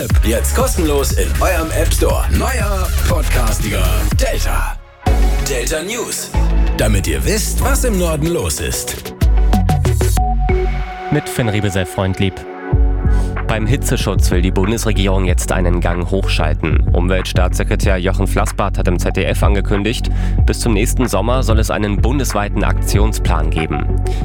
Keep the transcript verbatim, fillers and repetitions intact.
Jetzt kostenlos in eurem App Store. Neuer Podcastiger Delta. Delta News. Damit ihr wisst, was im Norden los ist. Mit Finn Riebesell-Freundlieb. Beim Hitzeschutz will die Bundesregierung jetzt einen Gang hochschalten. Umweltstaatssekretär Jochen Flassbart hat im Z D F angekündigt, bis zum nächsten Sommer soll es einen bundesweiten Aktionsplan geben.